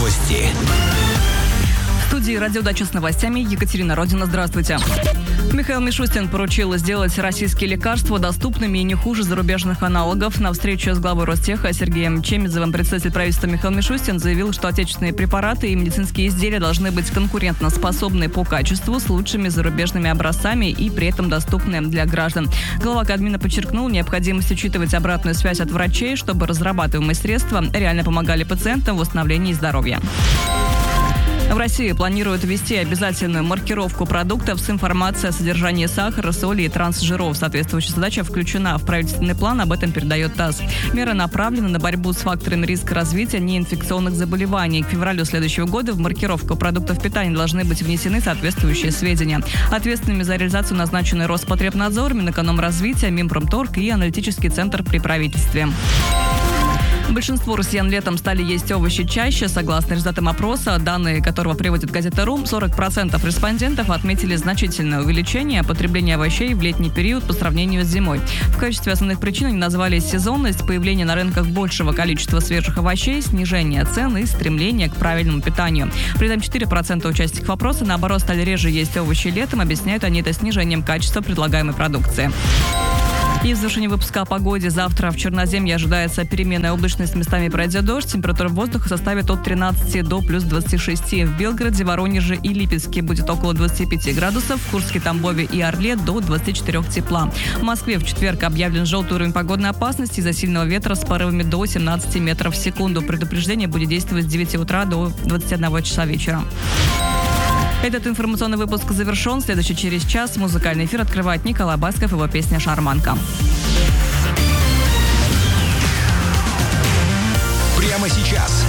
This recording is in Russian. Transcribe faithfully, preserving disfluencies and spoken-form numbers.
Новости. В студии «Радиодача» с новостями Екатерина Родина. Здравствуйте. Михаил Мишустин поручил сделать российские лекарства доступными и не хуже зарубежных аналогов. На встрече с главой Ростеха Сергеем Чемизовым представитель правительства Михаил Мишустин заявил, что отечественные препараты и медицинские изделия должны быть конкурентоспособны по качеству, с лучшими зарубежными образцами и при этом доступны для граждан. Глава Кабмина подчеркнул необходимость учитывать обратную связь от врачей, чтобы разрабатываемые средства реально помогали пациентам в восстановлении здоровья. В России планируют ввести обязательную маркировку продуктов с информацией о содержании сахара, соли и трансжиров. Соответствующая задача включена в правительственный план, об этом передает ТАСС. Меры направлены на борьбу с факторами риска развития неинфекционных заболеваний. К февралю следующего года в маркировку продуктов питания должны быть внесены соответствующие сведения. Ответственными за реализацию назначены Роспотребнадзор, Минэкономразвития, Минпромторг и аналитический центр при правительстве. Большинство россиян летом стали есть овощи чаще. Согласно результатам опроса, данные которого приводит газета «Ру», сорок процентов респондентов отметили значительное увеличение потребления овощей в летний период по сравнению с зимой. В качестве основных причин они назвали сезонность, появление на рынках большего количества свежих овощей, снижение цен и стремление к правильному питанию. При этом четыре процента участников опроса, наоборот, стали реже есть овощи летом. Объясняют они это снижением качества предлагаемой продукции. И в завершении выпуска о погоде. Завтра в Черноземье ожидается переменная облачность, местами пройдет дождь. Температура воздуха составит от тринадцати до плюс двадцати шести. В Белгороде, Воронеже и Липецке будет около двадцати пяти градусов. В Курске, Тамбове и Орле до двадцати четырёх тепла. В Москве в четверг объявлен желтый уровень погодной опасности из-за сильного ветра с порывами до семнадцати метров в секунду. Предупреждение будет действовать с девяти утра до двадцати одного часа вечера. Этот информационный выпуск завершен. Следующий через час музыкальный эфир открывает Николай Басков, его песня «Шарманка». Прямо сейчас